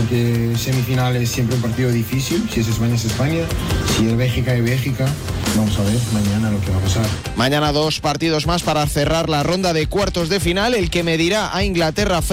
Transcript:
porque semifinal es siempre un partido difícil. Si es España, es España. Si es Bélgica, es Bélgica. Vamos a ver mañana lo que va a pasar. Mañana 2 partidos más para cerrar la ronda de cuartos de final. El que medirá a Inglaterra